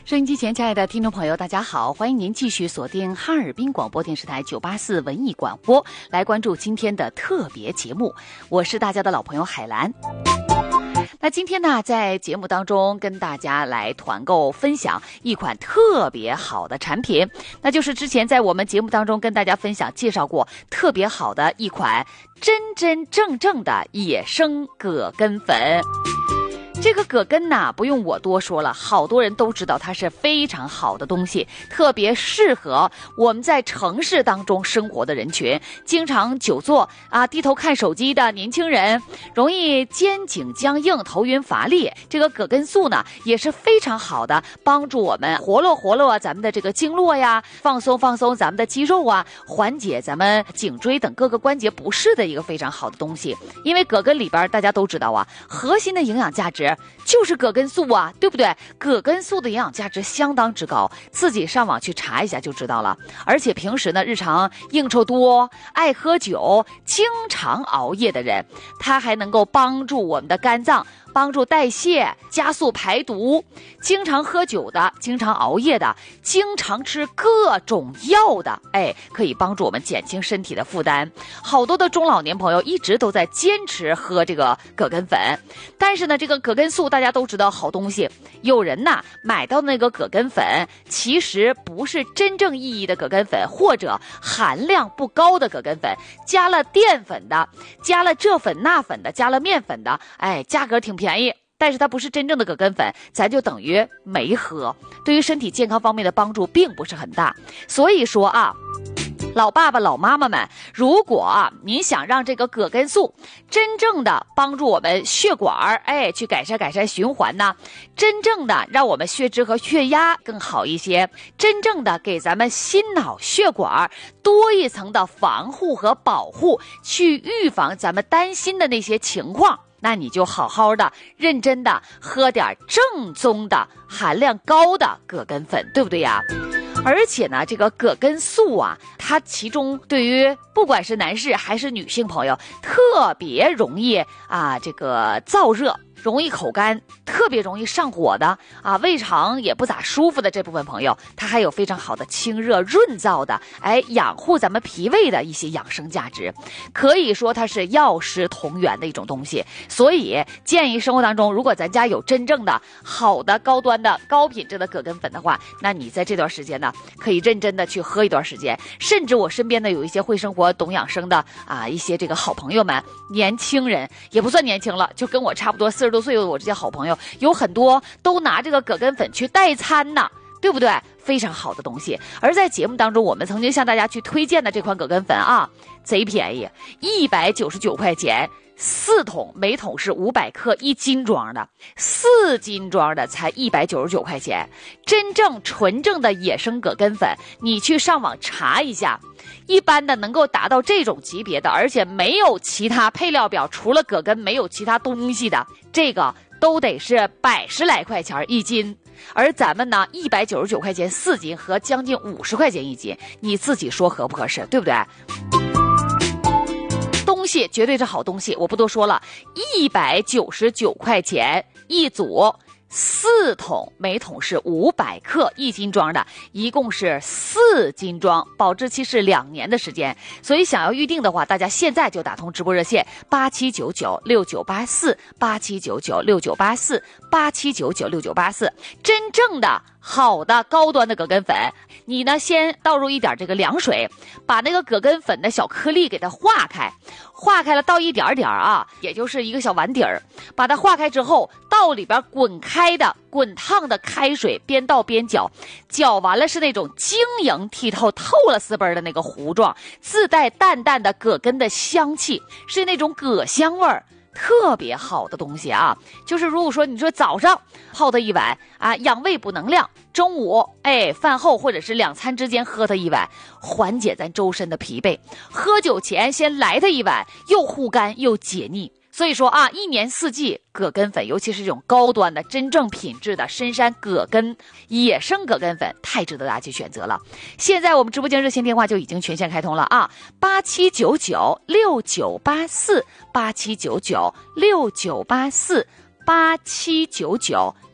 收音机前亲爱的听众朋友大家好，欢迎您继续锁定哈尔滨广播电视台984文艺广播，来关注今天的特别节目。我是大家的老朋友海兰。那今天呢，在节目当中跟大家来团购分享一款特别好的产品，那就是之前在我们节目当中跟大家分享介绍过特别好的一款真正的野生葛根粉。这个葛根呢，不用我多说了，好多人都知道它是非常好的东西，特别适合我们在城市当中生活的人群，经常久坐低头看手机的年轻人，容易肩颈僵硬、头晕乏力。这个葛根素呢，也是非常好的，帮助我们活络咱们的这个经络呀，放松咱们的肌肉啊，缓解咱们颈椎等各个关节不适的一个非常好的东西。因为葛根里边大家都知道啊，核心的营养价值就是葛根素啊，对不对？葛根素的营养价值相当之高，自己上网去查一下就知道了。而且平时呢，日常应酬多、爱喝酒、经常熬夜的人，它还能够帮助我们的肝脏帮助代谢，加速排毒。经常喝酒的，经常熬夜的，经常吃各种药的，可以帮助我们减轻身体的负担。好多的中老年朋友一直都在坚持喝这个葛根粉，但是呢，这个葛根素大家都知道好东西，有人呢买到那个葛根粉其实不是真正意义的葛根粉，或者含量不高的葛根粉，加了淀粉的，加了这粉那粉的，加了面粉的，价格挺便宜，但是它不是真正的葛根粉，咱就等于没喝，对于身体健康方面的帮助并不是很大。所以说啊，老爸爸老妈妈们，如果您想让这个葛根素真正的帮助我们血管去改善循环呢，真正的让我们血脂和血压更好一些，真正的给咱们心脑血管多一层的防护和保护，去预防咱们担心的那些情况，那你就好好的认真的喝点正宗的含量高的葛根粉，对不对呀？而且呢，这个葛根素啊，它其中对于不管是男士还是女性朋友，特别容易这个燥热，容易口干，特别容易上火的胃肠也不咋舒服的这部分朋友，它还有非常好的清热润燥的养护咱们脾胃的一些养生价值，可以说它是药食同源的一种东西。所以建议生活当中，如果咱家有真正的好的高端的高品质的葛根粉的话，那你在这段时间呢，可以认真的去喝一段时间。甚至我身边的有一些会生活懂养生的一些这个好朋友们，年轻人也不算年轻了，就跟我差不多40多岁的我这些好朋友，有很多都拿这个葛根粉去代餐呢，对不对？非常好的东西。而在节目当中，我们曾经向大家去推荐的这款葛根粉贼便宜，199块钱4桶，每桶是500克，1斤装的，4斤装的才199块钱。真正纯正的野生葛根粉，你去上网查一下，一般的能够达到这种级别的，而且没有其他配料表，除了葛根没有其他东西的，这个都得是100来块钱1斤。而咱们呢，199块钱4斤和将近50块钱1斤，你自己说合不合适，对不对？东西绝对是好东西，我不多说了，199块钱一组，4桶，每桶是500克，1斤装的，一共是4斤装，保质期是2年的时间。所以想要预定的话，大家现在就打通直播热线87996984，87996984，87996984，真正的好的高端的葛根粉，你呢先倒入一点这个凉水，把那个葛根粉的小颗粒给它化开了，倒一点点也就是一个小碗底儿，把它化开之后，倒里边滚烫的开水，边倒边搅，搅完了是那种晶莹剔透、透了丝般的那个糊状，自带淡淡的葛根的香气，是那种葛香味儿，特别好的东西就是如果说你说早上泡它一碗养胃补能量，中午饭后或者是2餐之间喝它一碗，缓解咱周身的疲惫，喝酒前先来它一碗，又护肝又解腻。所以说一年四季葛根粉，尤其是这种高端的真正品质的深山葛根野生葛根粉，太值得大家去选择了。现在我们直播间热线电话就已经全线开通了87996984，87996984，8799